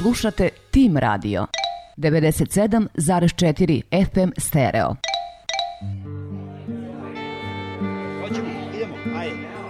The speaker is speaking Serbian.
Slušate Tim Radio 97,4 FM stereo. Hoćemo, idemo, ajde.